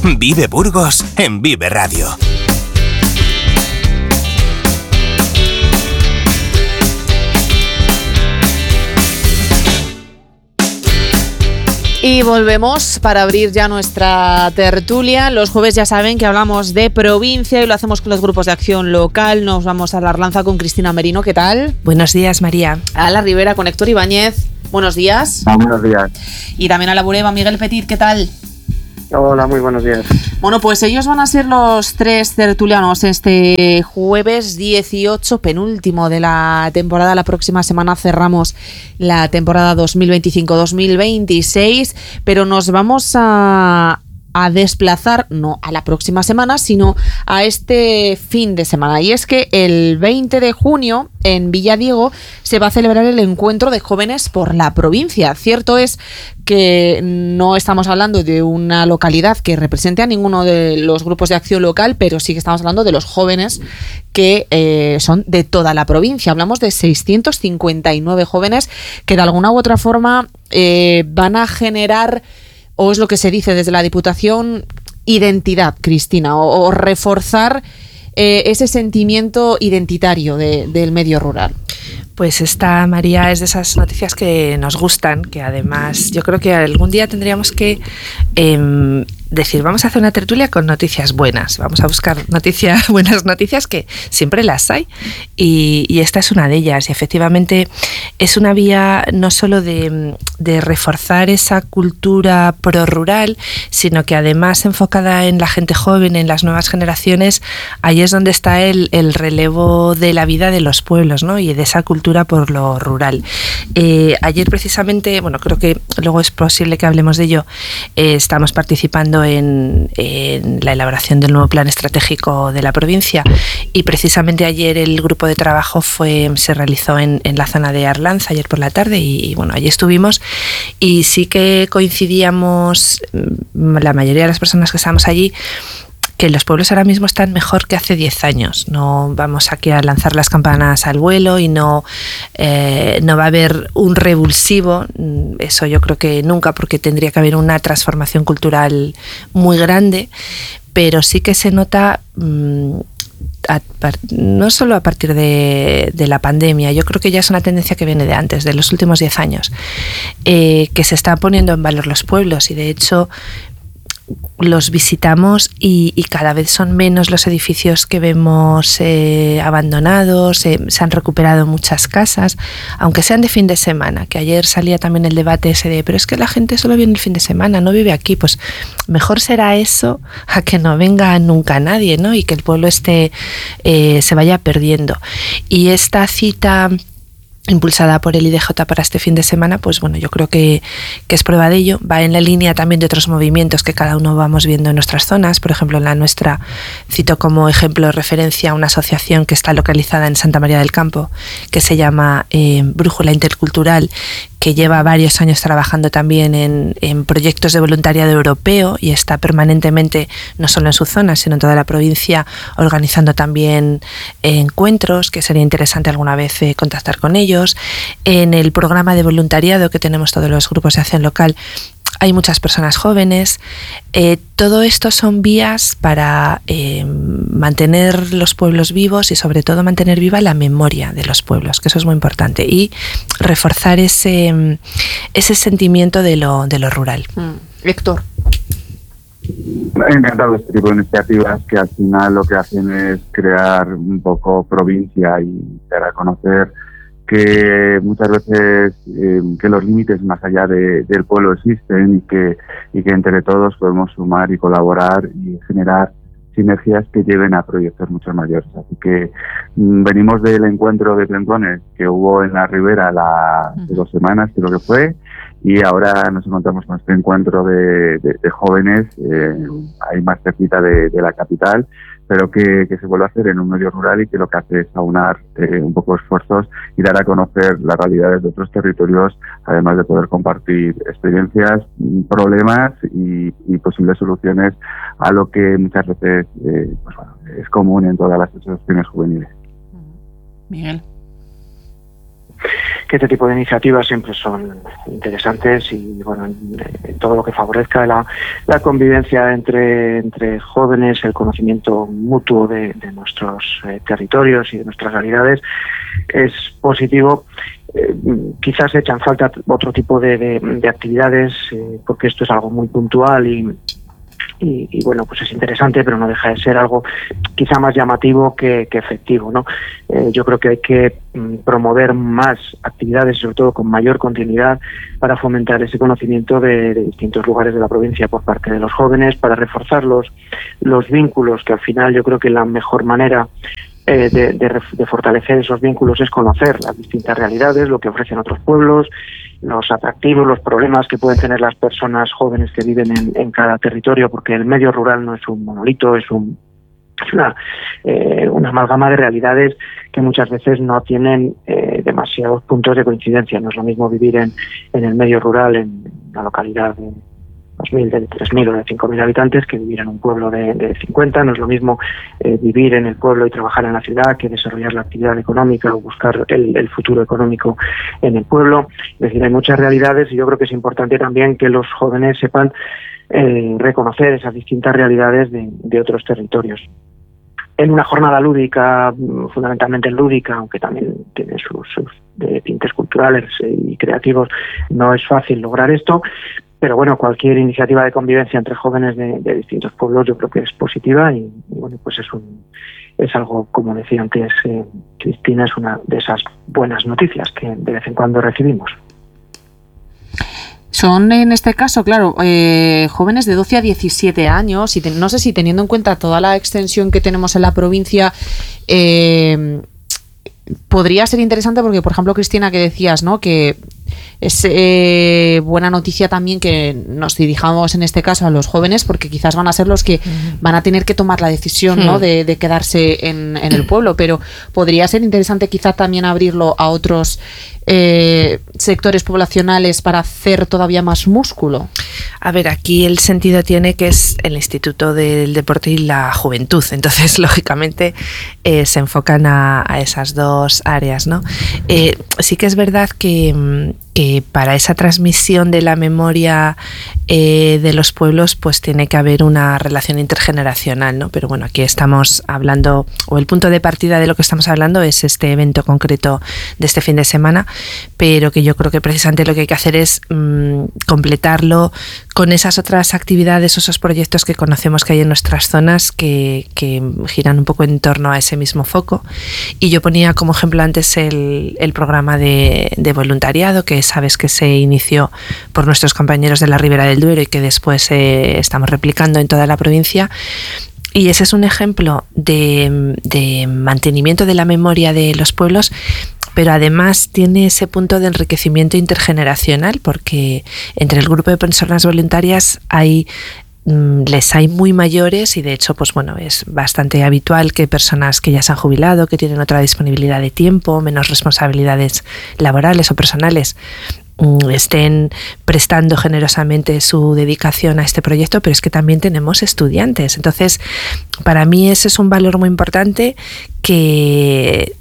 Vive Burgos en Vive Radio. Y volvemos para abrir ya nuestra tertulia. Los jueves ya saben que hablamos de provincia y lo hacemos con los grupos de acción local. Nos vamos a la Arlanza con Cristina Merino. ¿Qué tal? Buenos días, María. A la Ribera con Héctor Ibáñez. Buenos días. Buenos días. Y también a la Bureba, Miguel Petit. ¿Qué tal? Hola, muy buenos días. Bueno, pues ellos van a ser los tres tertulianos este jueves 18, penúltimo de la temporada. La próxima semana cerramos la temporada 2025-2026, pero nos vamos a desplazar no a la próxima semana, sino a este fin de semana. Y es que el 20 de junio en Villadiego se va a celebrar el encuentro de jóvenes por la provincia. Cierto es que no estamos hablando de una localidad que represente a ninguno de los grupos de acción local, pero sí que estamos hablando de los jóvenes que son de toda la provincia. Hablamos de 659 jóvenes que de alguna u otra forma van a generar, o es lo que se dice desde la Diputación, identidad, Cristina, o reforzar ese sentimiento identitario del medio rural. Pues esta, María, es de esas noticias que nos gustan, que además yo creo que algún día tendríamos que decir, vamos a hacer una tertulia con noticias buenas, vamos a buscar buenas noticias, que siempre las hay, y esta es una de ellas. Y efectivamente es una vía no solo de reforzar esa cultura pro-rural, sino que además enfocada en la gente joven, en las nuevas generaciones. Ahí es donde está el relevo de la vida de los pueblos, ¿no? Y de esa cultura por lo rural. Ayer precisamente, bueno, creo que luego es posible que hablemos de ello, estamos participando en la elaboración del nuevo plan estratégico de la provincia, y precisamente ayer el grupo de trabajo se realizó en la zona de Arlanza ayer por la tarde, y bueno, allí estuvimos y sí que coincidíamos la mayoría de las personas que estábamos allí, que los pueblos ahora mismo están mejor que hace 10 años. No vamos aquí a lanzar las campanas al vuelo y no va a haber un revulsivo, eso yo creo que nunca, porque tendría que haber una transformación cultural muy grande, pero sí que se nota no solo a partir de la pandemia, yo creo que ya es una tendencia que viene de antes, de los últimos 10 años, que se están poniendo en valor los pueblos, y de hecho los visitamos y cada vez son menos los edificios que vemos abandonados. Se han recuperado muchas casas, aunque sean de fin de semana, que ayer salía también el debate ese de, pero es que la gente solo viene el fin de semana, no vive aquí. Pues mejor será eso a que no venga nunca nadie, ¿no? Y que el pueblo se vaya perdiendo. Y esta cita impulsada por el IDJ para este fin de semana, pues bueno, yo creo que es prueba de ello. Va en la línea también de otros movimientos que cada uno vamos viendo en nuestras zonas. Por ejemplo, en la nuestra cito como ejemplo de referencia una asociación que está localizada en Santa María del Campo, que se llama Brújula Intercultural, que lleva varios años trabajando también en proyectos de voluntariado europeo, y está permanentemente, no solo en su zona, sino en toda la provincia, organizando también encuentros, que sería interesante alguna vez contactar con ellos. En el programa de voluntariado que tenemos todos los grupos de acción local, hay muchas personas jóvenes. Todo esto son vías para mantener los pueblos vivos y sobre todo mantener viva la memoria de los pueblos, que eso es muy importante, y reforzar ese sentimiento de lo rural. Héctor. Me ha encantado este tipo de iniciativas que al final lo que hacen es crear un poco provincia y dar a conocer que muchas veces que los límites más allá del pueblo existen, y que entre todos podemos sumar y colaborar y generar sinergias que lleven a proyectos mucho mayores. Así que venimos del encuentro de trentones que hubo en la Ribera hace 2 semanas, creo que fue, y ahora nos encontramos con este encuentro de jóvenes ahí más cerquita de la capital, pero que se vuelve a hacer en un medio rural, y que lo que hace es aunar un poco esfuerzos y dar a conocer las realidades de otros territorios, además de poder compartir experiencias, problemas y posibles soluciones a lo que muchas veces pues bueno, es común en todas las asociaciones juveniles. Miguel. que este tipo de iniciativas siempre son interesantes y bueno, en todo lo que favorezca la convivencia entre jóvenes, el conocimiento mutuo de nuestros territorios y de nuestras realidades es positivo. Quizás echan falta otro tipo de actividades porque esto es algo muy puntual y bueno, pues es interesante, pero no deja de ser algo quizá más llamativo que efectivo, ¿no? Yo creo que hay que promover más actividades, sobre todo con mayor continuidad, para fomentar ese conocimiento de distintos lugares de la provincia por parte de los jóvenes, para reforzar los vínculos, que al final yo creo que la mejor manera de fortalecer esos vínculos es conocer las distintas realidades, lo que ofrecen otros pueblos, los atractivos, los problemas que pueden tener las personas jóvenes que viven en cada territorio, porque el medio rural no es un monolito, es una amalgama de realidades que muchas veces no tienen demasiados puntos de coincidencia. No es lo mismo vivir en el medio rural, en una localidad de 2.000, de 3.000 o de 5.000 habitantes, que vivir en un pueblo de 50. No es lo mismo vivir en el pueblo y trabajar en la ciudad que desarrollar la actividad económica o buscar el futuro económico en el pueblo. Es decir, hay muchas realidades y yo creo que es importante también que los jóvenes sepan reconocer esas distintas realidades de otros territorios. En una jornada lúdica, fundamentalmente lúdica, aunque también tiene sus tintes culturales y creativos, no es fácil lograr esto. Pero bueno, cualquier iniciativa de convivencia entre jóvenes de distintos pueblos yo creo que es positiva y bueno, pues es algo, como decía antes Cristina, es una de esas buenas noticias que de vez en cuando recibimos. Son, en este caso, claro, jóvenes de 12 a 17 años y no sé si teniendo en cuenta toda la extensión que tenemos en la provincia, podría ser interesante porque, por ejemplo, Cristina, que decías, ¿no?, que es buena noticia también que nos dirijamos en este caso a los jóvenes, porque quizás van a ser los que van a tener que tomar la decisión, ¿no?, de quedarse en el pueblo, pero podría ser interesante quizá también abrirlo a otros sectores poblacionales para hacer todavía más músculo. A ver, aquí el sentido tiene que es el Instituto del Deporte y la Juventud, entonces lógicamente se enfocan a esas dos áreas, ¿no? Sí que es verdad que para esa transmisión de la memoria de los pueblos pues tiene que haber una relación intergeneracional, ¿no? Pero bueno, aquí estamos hablando, o el punto de partida de lo que estamos hablando es este evento concreto de este fin de semana, pero que yo creo que precisamente lo que hay que hacer es completarlo con esas otras actividades, esos proyectos que conocemos que hay en nuestras zonas que giran un poco en torno a ese mismo foco. Y yo ponía como ejemplo antes el programa de voluntariado, que sabes que se inició por nuestros compañeros de la Ribera del Duero y que después estamos replicando en toda la provincia. Y ese es un ejemplo de mantenimiento de la memoria de los pueblos, pero además tiene ese punto de enriquecimiento intergeneracional, porque entre el grupo de personas voluntarias les hay muy mayores y de hecho pues bueno, es bastante habitual que personas que ya se han jubilado, que tienen otra disponibilidad de tiempo, menos responsabilidades laborales o personales, estén prestando generosamente su dedicación a este proyecto, pero es que también tenemos estudiantes. Entonces, para mí ese es un valor muy importante, que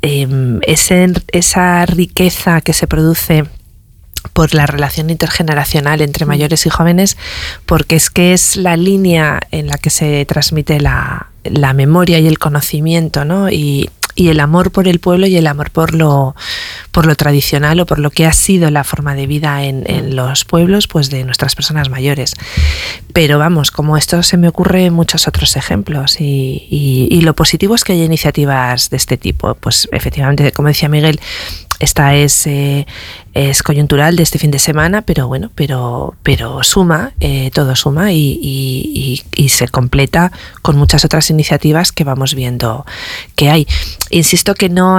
esa riqueza que se produce por la relación intergeneracional entre mayores y jóvenes, porque es que es la línea en la que se transmite la memoria y el conocimiento, ¿no? Y el amor por el pueblo y el amor por lo tradicional o por lo que ha sido la forma de vida en los pueblos pues de nuestras personas mayores. Pero vamos, como esto se me ocurre muchos otros ejemplos y lo positivo es que haya iniciativas de este tipo. Pues efectivamente, como decía Miguel, esta es coyuntural de este fin de semana, pero bueno, pero suma, todo suma y se completa con muchas otras iniciativas que vamos viendo que hay. Insisto que no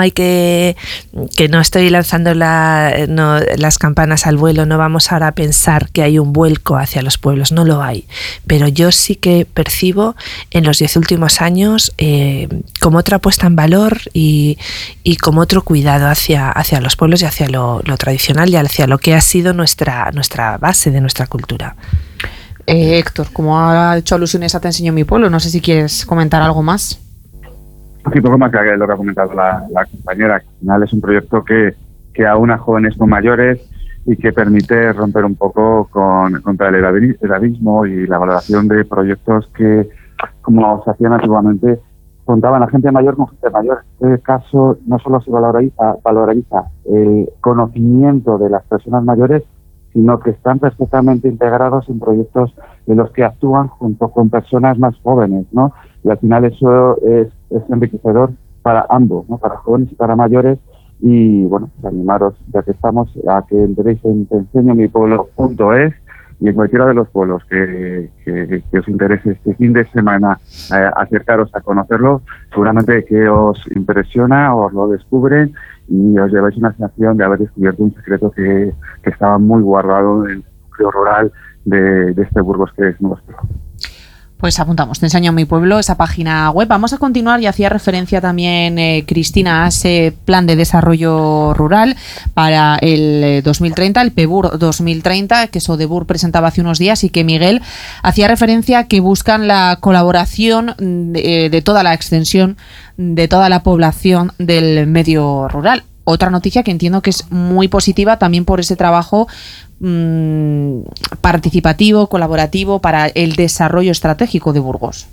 estoy lanzando las campanas al vuelo, no vamos ahora a pensar que hay un vuelco hacia los pueblos, no lo hay, pero yo sí que percibo en los 10 últimos años como otra puesta en valor y como otro cuidado hacia los pueblos y hacia lo tradicional y hacia lo que ha sido nuestra base de nuestra cultura. Héctor, como ha hecho alusiones a Te enseño mi pueblo, no sé si quieres comentar algo más. Sí, poco más que lo que ha comentado la compañera, que al final es un proyecto que que aúna jóvenes con mayores y que permite romper un poco contra el edadismo y la valoración de proyectos que, como se hacían antiguamente, contaban a gente mayor con gente mayor. En este caso no solo se valoriza el conocimiento de las personas mayores, sino que están perfectamente integrados en proyectos en los que actúan junto con personas más jóvenes, ¿no? Y al final eso es enriquecedor para ambos, ¿no? Para jóvenes y para mayores. Y bueno, pues animaros, ya que estamos, a que entréis en teenseñomipueblo.es y en cualquiera de los pueblos que os interese este fin de semana acercaros a conocerlo. Seguramente que os impresiona, os lo descubren y os lleváis una sensación de haber descubierto un secreto que estaba muy guardado en el núcleo rural de este Burgos que es nuestro. Pues apuntamos, Te enseño mi pueblo, esa página web. Vamos a continuar, y hacía referencia también Cristina a ese plan de desarrollo rural para el 2030, el PEBUR 2030, que Sodebur presentaba hace unos días, y que Miguel hacía referencia a que buscan la colaboración de toda la extensión, de toda la población del medio rural. Otra noticia que entiendo que es muy positiva también por ese trabajo participativo, colaborativo para el desarrollo estratégico de Burgos.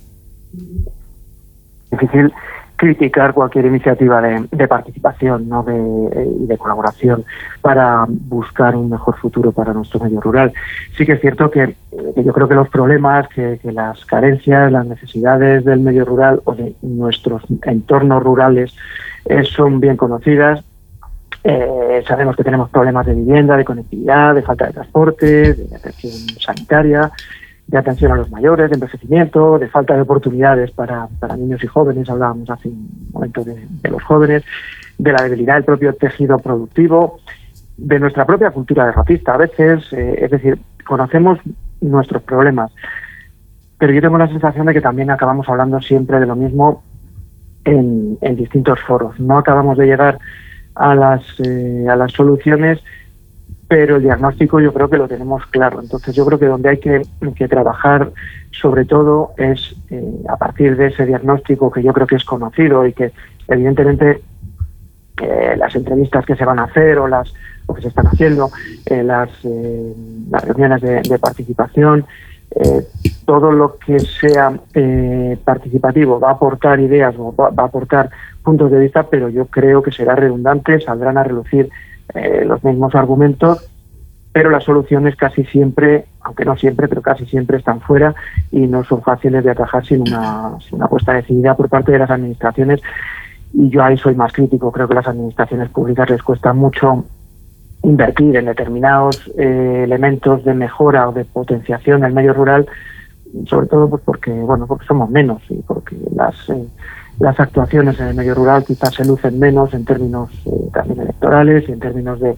Difícil criticar cualquier iniciativa de participación, ¿no? y de colaboración para buscar un mejor futuro para nuestro medio rural. Sí que es cierto que yo creo que los problemas, que las carencias, las necesidades del medio rural o de nuestros entornos rurales son bien conocidas. Sabemos que tenemos problemas de vivienda, de conectividad, de falta de transporte, de atención sanitaria, de atención a los mayores, de envejecimiento, de falta de oportunidades para niños y jóvenes. Hablábamos hace un momento de los jóvenes, de la debilidad del propio tejido productivo, de nuestra propia cultura derrotista. A veces, es decir, conocemos nuestros problemas, pero yo tengo la sensación de que también acabamos hablando siempre de lo mismo en distintos foros. No acabamos de llegar a las soluciones, pero el diagnóstico yo creo que lo tenemos claro. Entonces yo creo que donde hay que trabajar sobre todo es a partir de ese diagnóstico, que yo creo que es conocido y que evidentemente las entrevistas que se van a hacer o que se están haciendo, las reuniones de participación, todo lo que sea participativo va a aportar ideas o va a aportar puntos de vista, pero yo creo que será redundante, saldrán a relucir los mismos argumentos, pero las soluciones casi siempre, aunque no siempre, pero casi siempre están fuera y no son fáciles de atajar sin una apuesta decidida por parte de las administraciones. Y yo ahí soy más crítico. Creo que a las administraciones públicas les cuesta mucho invertir en determinados elementos de mejora o de potenciación del medio rural, sobre todo pues porque somos menos y porque las actuaciones en el medio rural quizás se lucen menos en términos también electorales y en términos de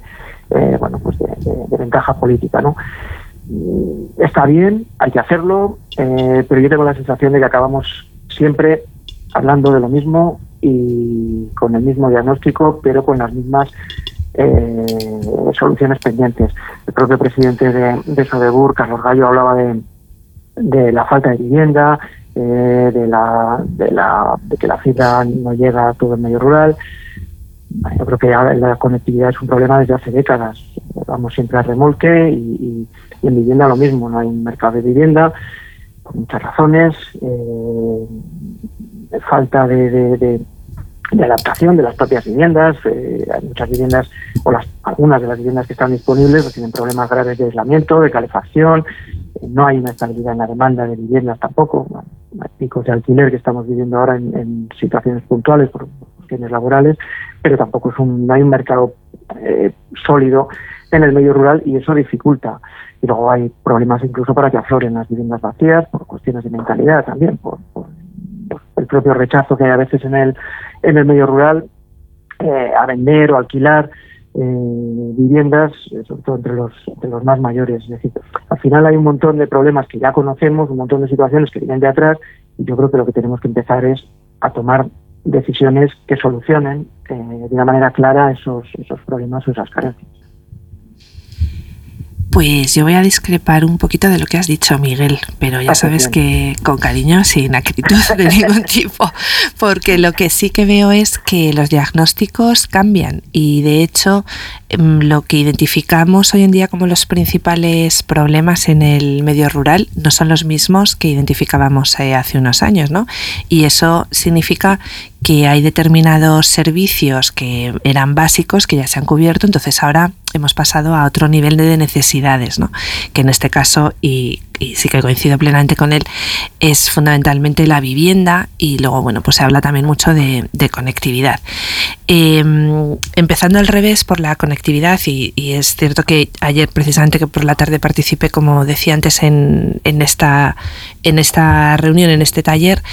ventaja política, ¿no? Está bien, hay que hacerlo, pero yo tengo la sensación de que acabamos siempre hablando de lo mismo y con el mismo diagnóstico, pero con las mismas soluciones pendientes. El propio presidente de Sodebur, Carlos Gallo, hablaba de la falta de vivienda, de que la fibra no llega a todo el medio rural. Yo creo que la conectividad es un problema desde hace décadas. Vamos siempre a remolque y en vivienda lo mismo. No hay un mercado de vivienda por muchas razones. Falta de adaptación de las propias viviendas. Hay muchas viviendas, algunas de las viviendas que están disponibles tienen problemas graves de aislamiento, de calefacción. No hay una estabilidad en la demanda de viviendas tampoco. Hay picos de alquiler que estamos viviendo ahora en situaciones puntuales por cuestiones laborales, pero tampoco no hay un mercado sólido en el medio rural y eso dificulta. Y luego hay problemas incluso para que afloren las viviendas vacías por cuestiones de mentalidad también, por el propio rechazo que hay a veces en el medio rural a vender o alquilar viviendas, sobre todo entre los más mayores. Es decir, al final hay un montón de problemas que ya conocemos, un montón de situaciones que vienen de atrás, y yo creo que lo que tenemos que empezar es a tomar decisiones que solucionen de una manera clara esos problemas o esas carencias. Pues yo voy a discrepar un poquito de lo que has dicho, Miguel, pero ya sabes que con cariño, sin acritud de ningún tipo, porque lo que sí que veo es que los diagnósticos cambian y de hecho lo que identificamos hoy en día como los principales problemas en el medio rural no son los mismos que identificábamos hace unos años, ¿no? Y eso significa que hay determinados servicios que eran básicos que ya se han cubierto, entonces ahora hemos pasado a otro nivel de necesidades, ¿no? Que en este caso, y sí que coincido plenamente con él, es fundamentalmente la vivienda y luego, bueno, pues se habla también mucho de conectividad. Empezando al revés por la conectividad, y es cierto que ayer precisamente que por la tarde participé, como decía antes, en esta reunión, en este taller.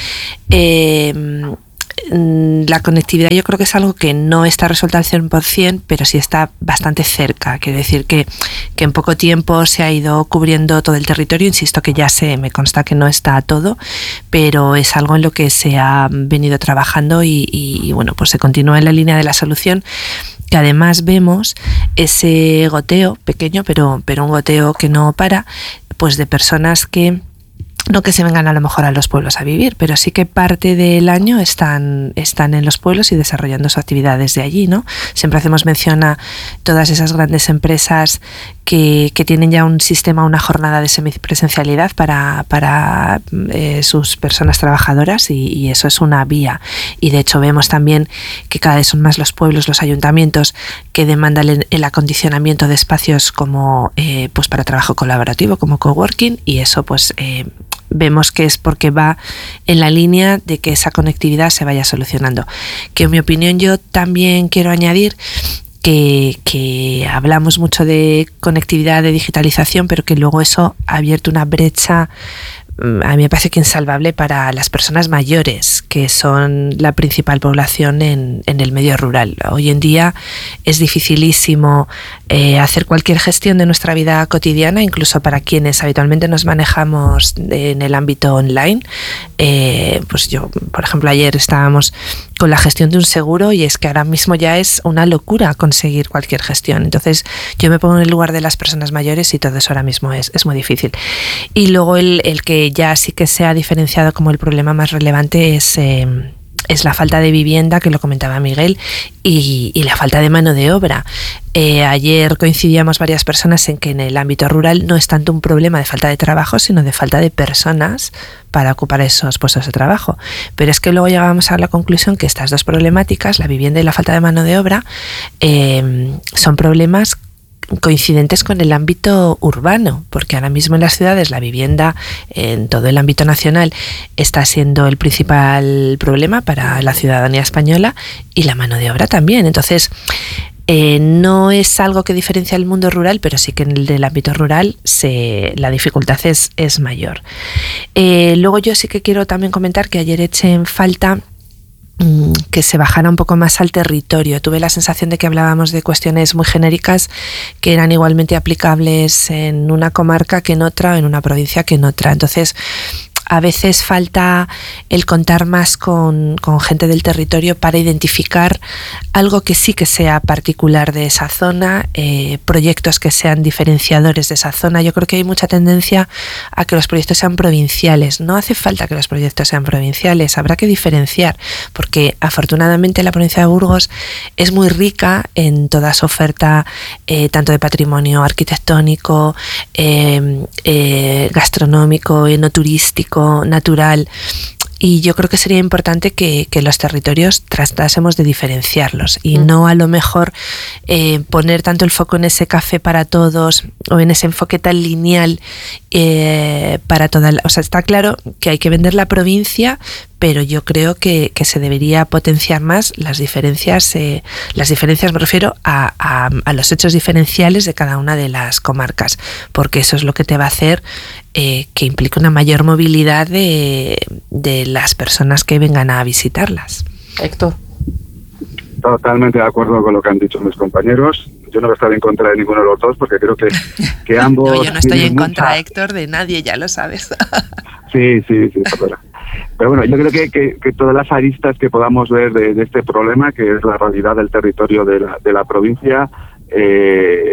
La conectividad yo creo que es algo que no está resuelto al 100%, pero sí está bastante cerca. Quiere decir que en poco tiempo se ha ido cubriendo todo el territorio. Insisto que me consta que no está todo, pero es algo en lo que se ha venido trabajando y bueno, pues se continúa en la línea de la solución, que además vemos ese goteo pequeño, pero un goteo que no para, pues de personas que no que se vengan a lo mejor a los pueblos a vivir, pero sí que parte del año están en los pueblos y desarrollando sus actividades de allí, ¿no? Siempre hacemos mención a todas esas grandes empresas que tienen ya un sistema, una jornada de semipresencialidad para sus personas trabajadoras y eso es una vía. Y de hecho vemos también que cada vez son más los pueblos, los ayuntamientos que demandan el acondicionamiento de espacios como pues para trabajo colaborativo, como coworking, y eso pues vemos que es porque va en la línea de que esa conectividad se vaya solucionando. Que en mi opinión yo también quiero añadir que hablamos mucho de conectividad, de digitalización, pero que luego eso ha abierto una brecha, a mí me parece que insalvable, para las personas mayores, que son la principal población en el medio rural. Hoy en día es dificilísimo hacer cualquier gestión de nuestra vida cotidiana, incluso para quienes habitualmente nos manejamos en el ámbito online. Pues yo, por ejemplo, ayer estábamos con la gestión de un seguro y es que ahora mismo ya es una locura conseguir cualquier gestión. Entonces yo me pongo en el lugar de las personas mayores y todo eso ahora mismo es muy difícil. Y luego el que ya sí que se ha diferenciado como el problema más relevante es la falta de vivienda, que lo comentaba Miguel, y la falta de mano de obra. Ayer coincidíamos varias personas en que en el ámbito rural no es tanto un problema de falta de trabajo, sino de falta de personas para ocupar esos puestos de trabajo. Pero es que luego llegábamos a la conclusión que estas dos problemáticas, la vivienda y la falta de mano de obra, son problemas coincidentes con el ámbito urbano, porque ahora mismo en las ciudades la vivienda en todo el ámbito nacional está siendo el principal problema para la ciudadanía española y la mano de obra también. Entonces no es algo que diferencia el mundo rural, pero sí que en el del ámbito rural la dificultad es mayor. Luego yo sí que quiero también comentar que ayer eché en falta que se bajara un poco más al territorio. Tuve la sensación de que hablábamos de cuestiones muy genéricas que eran igualmente aplicables en una comarca que en otra, o en una provincia que en otra. Entonces, a veces falta el contar más con gente del territorio para identificar algo que sí que sea particular de esa zona, proyectos que sean diferenciadores de esa zona. Yo creo que hay mucha tendencia a que los proyectos sean provinciales. No hace falta que los proyectos sean provinciales, habrá que diferenciar, porque afortunadamente la provincia de Burgos es muy rica en toda su oferta, tanto de patrimonio arquitectónico, gastronómico, enoturístico, natural, y yo creo que sería importante que los territorios tratásemos de diferenciarlos y no a lo mejor poner tanto el foco en ese café para todos o en ese enfoque tan lineal para toda o sea, está claro que hay que vender la provincia, pero yo creo que se debería potenciar más las diferencias me refiero a los hechos diferenciales de cada una de las comarcas, porque eso es lo que te va a hacer que implique una mayor movilidad de las personas que vengan a visitarlas. Héctor. Totalmente de acuerdo con lo que han dicho mis compañeros. Yo no voy a estar en contra de ninguno de los dos, porque creo que ambos... No, yo no estoy en contra, Héctor, de nadie, ya lo sabes. Sí, perdona. Pero bueno, yo creo que todas las aristas que podamos ver de este problema, que es la realidad del territorio de la provincia,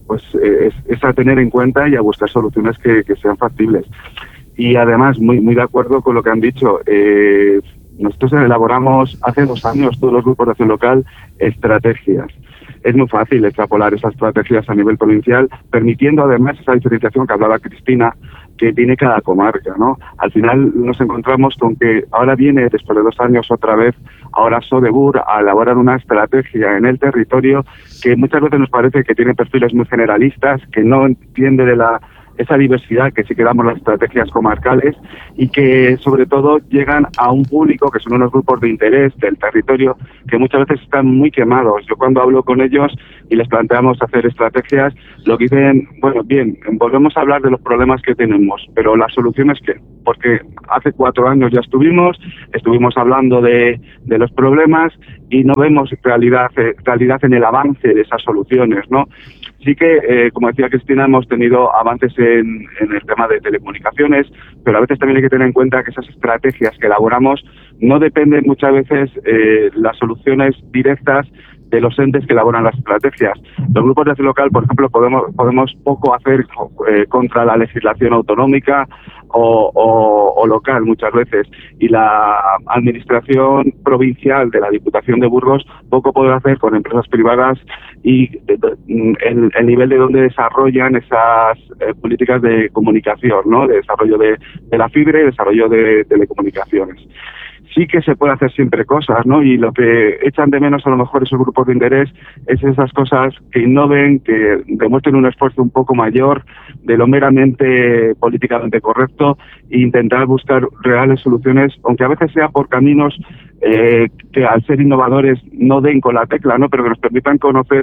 pues es a tener en cuenta y a buscar soluciones que sean factibles. Y además, muy de acuerdo con lo que han dicho, nosotros elaboramos hace 2 años, todos los grupos de acción local, estrategias. Es muy fácil extrapolar esas estrategias a nivel provincial, permitiendo además esa diferenciación que hablaba Cristina, que tiene cada comarca, ¿no? Al final nos encontramos con que ahora viene, después de 2 años otra vez, ahora Sodebur a elaborar una estrategia en el territorio que muchas veces nos parece que tiene perfiles muy generalistas, que no entiende de esa diversidad que sí que damos las estrategias comarcales y que sobre todo llegan a un público que son unos grupos de interés del territorio que muchas veces están muy quemados. Yo cuando hablo con ellos y les planteamos hacer estrategias, lo que dicen, bueno, bien, volvemos a hablar de los problemas que tenemos, pero la solución es ¿qué? Porque hace 4 años ya estuvimos hablando de los problemas y no vemos realidad en el avance de esas soluciones, ¿no? Sí que, como decía Cristina, hemos tenido avances en el tema de telecomunicaciones, pero a veces también hay que tener en cuenta que esas estrategias que elaboramos no dependen muchas veces las soluciones directas de los entes que elaboran las estrategias. Los grupos de acción local, por ejemplo, podemos poco hacer contra la legislación autonómica o local muchas veces, y la administración provincial de la Diputación de Burgos poco puede hacer con empresas privadas y el nivel de donde desarrollan esas políticas de comunicación, ¿no? De desarrollo de la fibra y desarrollo de telecomunicaciones. Sí que se puede hacer siempre cosas, ¿no? Y lo que echan de menos a lo mejor esos grupos de interés es esas cosas que innoven, que demuestren un esfuerzo un poco mayor de lo meramente políticamente correcto e intentar buscar reales soluciones, aunque a veces sea por caminos que al ser innovadores no den con la tecla, ¿no? Pero que nos permitan conocer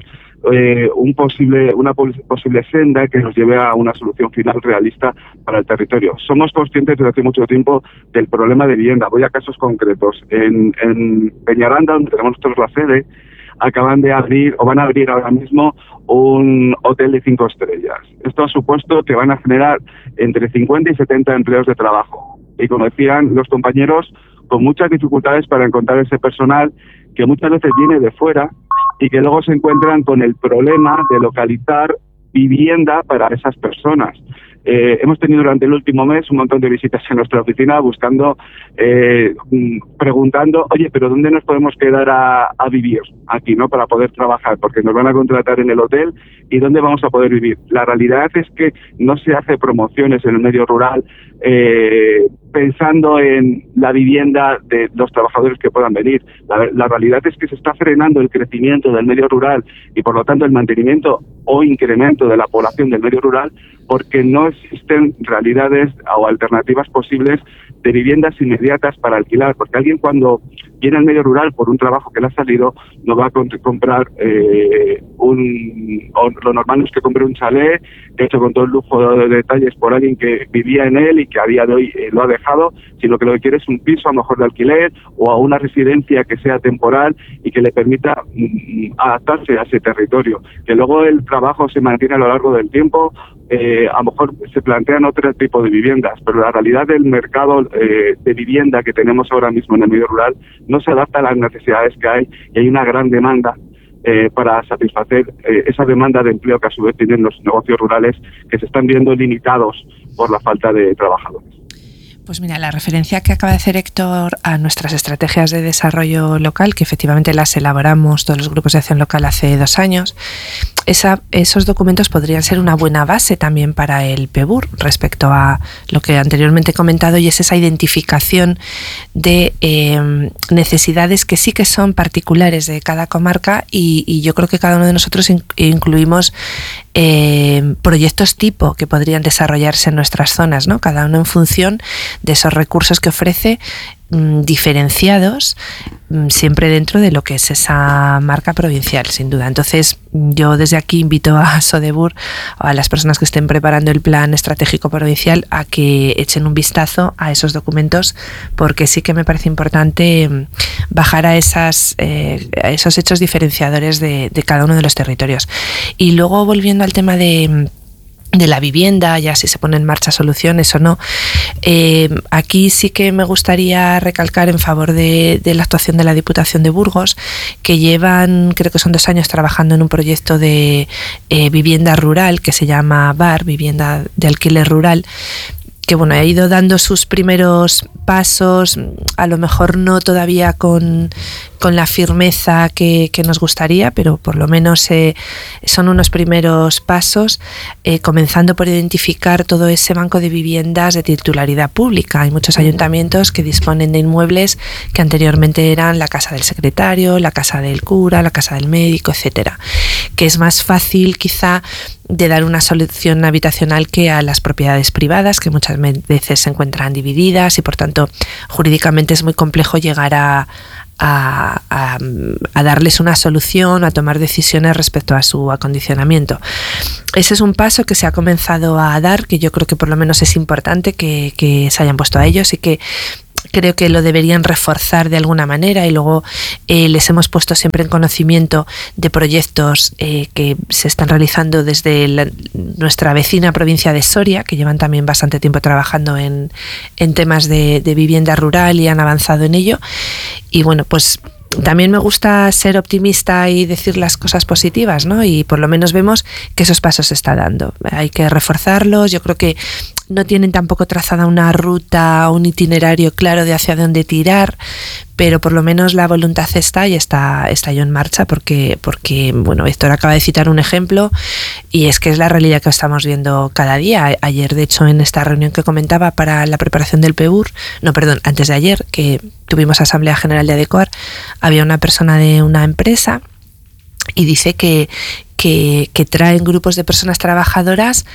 una posible senda que nos lleve a una solución final realista para el territorio. Somos conscientes desde hace mucho tiempo del problema de vivienda. Voy a casos concretos. En Peñaranda, donde tenemos nosotros la sede, acaban de abrir o van a abrir ahora mismo un hotel de 5 estrellas. Esto ha supuesto que van a generar entre 50 y 70 empleos de trabajo. Y como decían los compañeros, con muchas dificultades para encontrar ese personal que muchas veces viene de fuera y que luego se encuentran con el problema de localizar vivienda para esas personas. Hemos tenido durante el último mes un montón de visitas en nuestra oficina buscando, preguntando, oye, pero ¿dónde nos podemos quedar a vivir aquí, ¿no? Para poder trabajar, porque nos van a contratar en el hotel y ¿dónde vamos a poder vivir? La realidad es que no se hace promociones en el medio rural pensando en la vivienda de los trabajadores que puedan venir. La realidad es que se está frenando el crecimiento del medio rural y por lo tanto el mantenimiento o incremento de la población del medio rural porque no existen realidades o alternativas posibles de viviendas inmediatas para alquilar, porque alguien cuando viene al medio rural por un trabajo que le ha salido no va a comprar lo normal es que compre un chalet hecho con todo el lujo de detalles por alguien que vivía en él y que a día de hoy lo ha dejado, sino que lo que quiere es un piso a lo mejor de alquiler o a una residencia que sea temporal y que le permita adaptarse a ese territorio, que luego el trabajo se mantiene a lo largo del tiempo. A lo mejor se plantean otro tipo de viviendas, pero la realidad del mercado de vivienda que tenemos ahora mismo en el medio rural no se adapta a las necesidades que hay y hay una gran demanda para satisfacer esa demanda de empleo que a su vez tienen los negocios rurales que se están viendo limitados por la falta de trabajadores. Pues mira, la referencia que acaba de hacer Héctor a nuestras estrategias de desarrollo local, que efectivamente las elaboramos todos los grupos de acción local hace 2 años, esos documentos podrían ser una buena base también para el PEBUR respecto a lo que anteriormente he comentado, y es esa identificación de necesidades que sí que son particulares de cada comarca y yo creo que cada uno de nosotros incluimos proyectos tipo que podrían desarrollarse en nuestras zonas, ¿no? Cada uno en función de esos recursos que ofrece, diferenciados, siempre dentro de lo que es esa marca provincial, sin duda. Entonces, yo desde aquí invito a Sodebur, a las personas que estén preparando el plan estratégico provincial, a que echen un vistazo a esos documentos, porque sí que me parece importante bajar a esos hechos diferenciadores de cada uno de los territorios. Y luego, volviendo al tema de de la vivienda, ya si se ponen en marcha soluciones o no. Aquí sí que me gustaría recalcar en favor de la actuación de la Diputación de Burgos, que llevan, creo que son 2 años trabajando en un proyecto de vivienda rural que se llama VAR, Vivienda de Alquiler Rural, que bueno, ha ido dando sus primeros pasos, a lo mejor no todavía con la firmeza que nos gustaría, pero por lo menos son unos primeros pasos, comenzando por identificar todo ese banco de viviendas de titularidad pública. Hay muchos ayuntamientos que disponen de inmuebles que anteriormente eran la casa del secretario, la casa del cura, la casa del médico, etcétera, que es más fácil quizá de dar una solución habitacional que a las propiedades privadas, que muchas veces se encuentran divididas y por tanto jurídicamente es muy complejo llegar a darles una solución, a tomar decisiones respecto a su acondicionamiento. Ese es un paso que se ha comenzado a dar, que yo creo que por lo menos es importante que se hayan puesto a ellos y que creo que lo deberían reforzar de alguna manera, y luego les hemos puesto siempre en conocimiento de proyectos que se están realizando desde nuestra vecina provincia de Soria, que llevan también bastante tiempo trabajando en temas de vivienda rural y han avanzado en ello. Y bueno, pues también me gusta ser optimista y decir las cosas positivas, ¿no? Y por lo menos vemos que esos pasos se está dando. Hay que reforzarlos. Yo creo que no tienen tampoco trazada una ruta, un itinerario claro de hacia dónde tirar, pero por lo menos la voluntad está y está ya en marcha, porque bueno, Héctor acaba de citar un ejemplo y es que es la realidad que estamos viendo cada día. Ayer, de hecho, en esta reunión que comentaba para la preparación del PEUR, antes de ayer, que tuvimos Asamblea General de Adecuar, había una persona de una empresa y dice que traen grupos de personas trabajadoras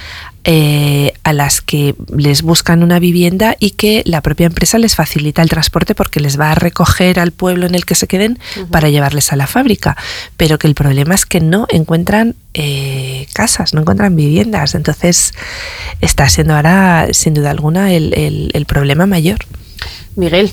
a las que les buscan una vivienda y que la propia empresa les facilita el transporte porque les va a recoger al pueblo en el que se queden para llevarles a la fábrica, pero que el problema es que no encuentran casas, no encuentran viviendas. Entonces está siendo ahora sin duda alguna el problema mayor. Miguel.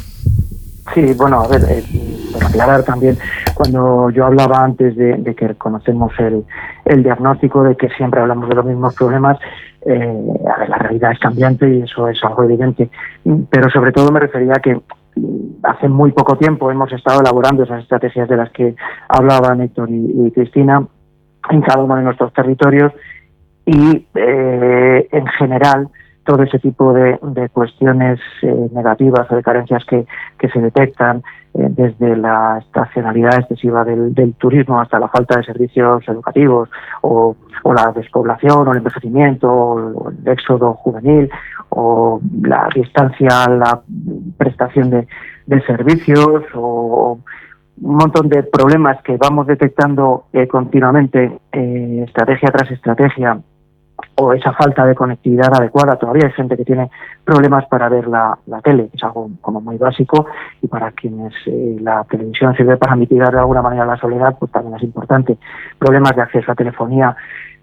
Sí, bueno, a ver, por aclarar también, cuando yo hablaba antes de que conocemos el diagnóstico, de que siempre hablamos de los mismos problemas, a ver, la realidad es cambiante y eso es algo evidente, pero sobre todo me refería a que hace muy poco tiempo hemos estado elaborando esas estrategias de las que hablaban Héctor y Cristina en cada uno de nuestros territorios y en general todo ese tipo de cuestiones negativas o de carencias que se detectan, desde la estacionalidad excesiva del turismo hasta la falta de servicios educativos o la despoblación o el envejecimiento o el éxodo juvenil o la distancia a la prestación de servicios o un montón de problemas que vamos detectando continuamente, estrategia tras estrategia, o esa falta de conectividad adecuada. Todavía hay gente que tiene problemas para ver la tele, que es algo como muy básico, y para quienes la televisión sirve para mitigar de alguna manera la soledad, pues también es importante. Problemas de acceso a telefonía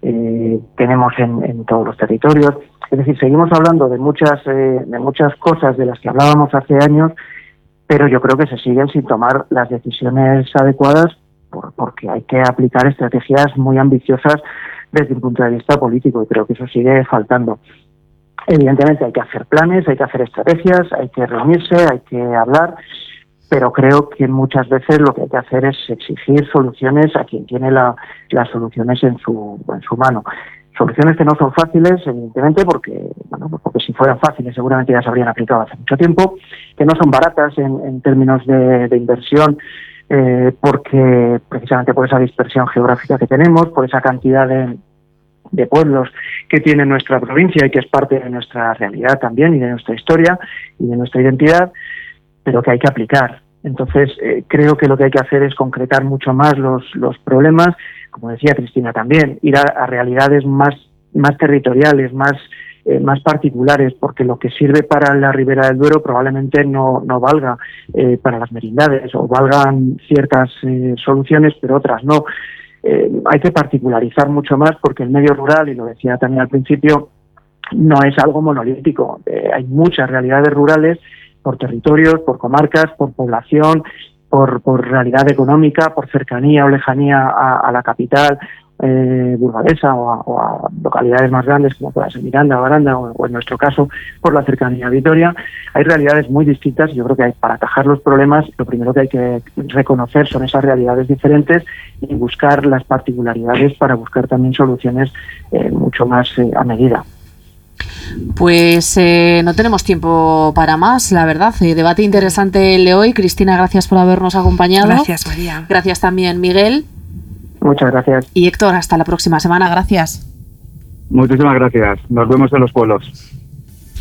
tenemos en todos los territorios. Es decir, seguimos hablando de muchas cosas de las que hablábamos hace años, pero yo creo que se siguen sin tomar las decisiones adecuadas porque hay que aplicar estrategias muy ambiciosas desde un punto de vista político, y creo que eso sigue faltando. Evidentemente hay que hacer planes, hay que hacer estrategias, hay que reunirse, hay que hablar, pero creo que muchas veces lo que hay que hacer es exigir soluciones a quien tiene las soluciones en su mano. Soluciones que no son fáciles, evidentemente, porque si fueran fáciles seguramente ya se habrían aplicado hace mucho tiempo, que no son baratas en términos de inversión, porque precisamente por esa dispersión geográfica que tenemos, por esa cantidad de pueblos que tiene nuestra provincia y que es parte de nuestra realidad también y de nuestra historia y de nuestra identidad, pero que hay que aplicar. Entonces creo que lo que hay que hacer es concretar mucho más los problemas, como decía Cristina también, ir a realidades más territoriales, más particulares, porque lo que sirve para la Ribera del Duero probablemente no valga para las merindades, o valgan ciertas soluciones pero otras no. Hay que particularizar mucho más, porque el medio rural, y lo decía también al principio, no es algo monolítico. Hay muchas realidades rurales por territorios, por comarcas, por población, por realidad económica, por cercanía o lejanía a la capital burgalesa o a localidades más grandes como pueda ser Miranda o Aranda o en nuestro caso por la cercanía a Vitoria, hay realidades muy distintas. Yo creo que para atajar los problemas lo primero que hay que reconocer son esas realidades diferentes y buscar las particularidades para buscar también soluciones mucho más a medida. Pues no tenemos tiempo para más, la verdad. Debate interesante el de hoy. Cristina, gracias por habernos acompañado. Gracias, María. Gracias también, Miguel. Muchas gracias. Y Héctor, hasta la próxima semana. Gracias. Muchísimas gracias. Nos vemos en los pueblos.